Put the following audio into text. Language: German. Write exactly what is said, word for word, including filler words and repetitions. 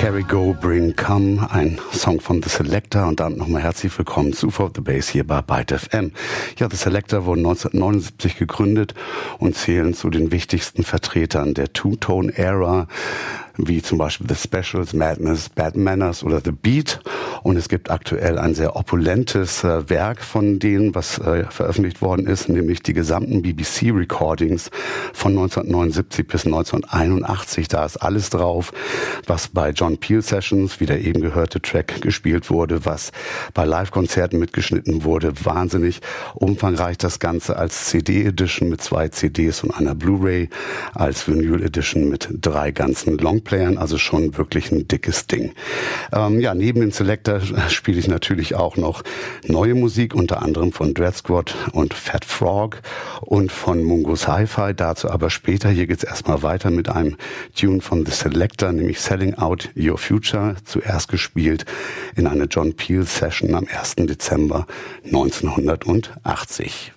Carry Go Bring Come, ein Song von The Selecter, und damit nochmal herzlich willkommen zu For The Bass hier bei Byte F M. Ja, The Selecter wurden neunzehnhundertneunundsiebzig gegründet und zählen zu den wichtigsten Vertretern der Two-Tone-Ära, wie zum Beispiel The Specials, Madness, Bad Manners oder The Beat. Und es gibt aktuell ein sehr opulentes äh, Werk von denen, was äh, veröffentlicht worden ist, nämlich die gesamten B B C-Recordings von neunzehnhundertneunundsiebzig bis neunzehnhunderteinundachtzig. Da ist alles drauf, was bei John Peel Sessions, wie der eben gehörte Track, gespielt wurde, was bei Live-Konzerten mitgeschnitten wurde. Wahnsinnig umfangreich das Ganze als C D-Edition mit zwei C Ds und einer Blu-ray, als Vinyl-Edition mit drei ganzen Longplayern, also schon wirklich ein dickes Ding. Ähm, ja, neben den Selecter spiele ich natürlich auch noch neue Musik, unter anderem von Dread Squad und Fat Frog und von Mungo's Hi-Fi, dazu aber später. Hier geht's erstmal weiter mit einem Tune von The Selecter, nämlich Selling Out Your Future, zuerst gespielt in einer John Peel Session am ersten Dezember neunzehnhundertachtzig.